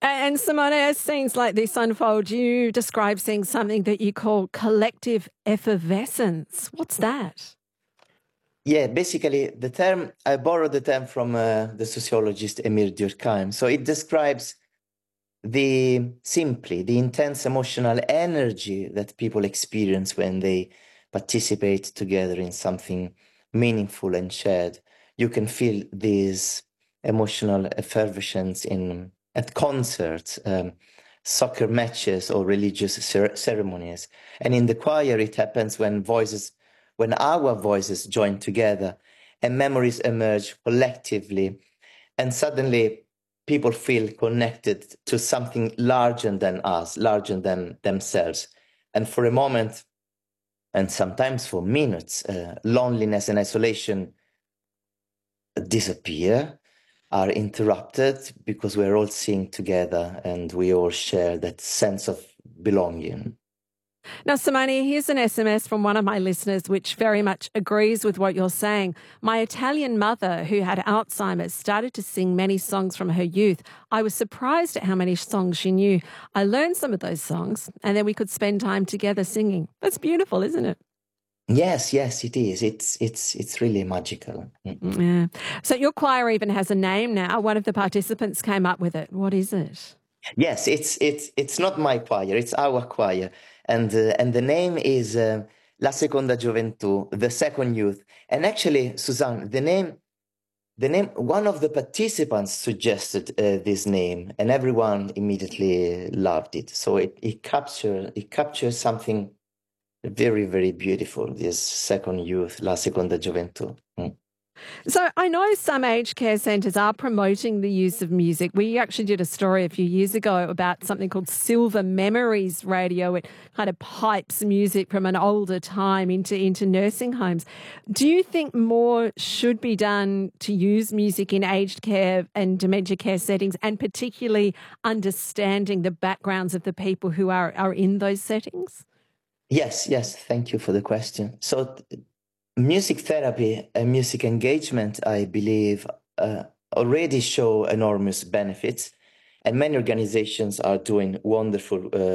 And Simone, as scenes like this unfold, you describe seeing something that you call collective effervescence. What's that? Yeah, basically, I borrowed the term from the sociologist Emile Durkheim. So it describes the intense emotional energy that people experience when they participate together in something meaningful and shared. You can feel this emotional effervescence at concerts, soccer matches, or religious ceremonies. And in the choir, it happens when our voices join together and memories emerge collectively, and suddenly people feel connected to something larger than us, larger than themselves. And for a moment, and sometimes for minutes, loneliness and isolation disappear, are interrupted, because we're all singing together and we all share that sense of belonging. Now, Simone, here's an SMS from one of my listeners which very much agrees with what you're saying. My Italian mother, who had Alzheimer's, started to sing many songs from her youth. I was surprised at how many songs she knew. I learned some of those songs and then we could spend time together singing. That's beautiful, isn't it? Yes, it is. It's really magical. Yeah. So your choir even has a name now. One of the participants came up with it. What is it? Yes, it's not my choir, it's our choir, and the name is La Seconda Gioventù, the second youth. And actually, Suzanne, the name. One of the participants suggested this name, and everyone immediately loved it. So it captures something very, very beautiful. This second youth, La Seconda Gioventù. So I know some aged care centres are promoting the use of music. We actually did a story a few years ago about something called Silver Memories Radio. It kind of pipes music from an older time into nursing homes. Do you think more should be done to use music in aged care and dementia care settings, and particularly understanding the backgrounds of the people who are in those settings? Yes. Thank you for the question. So, music therapy and music engagement, I believe, already show enormous benefits, and many organizations are doing wonderful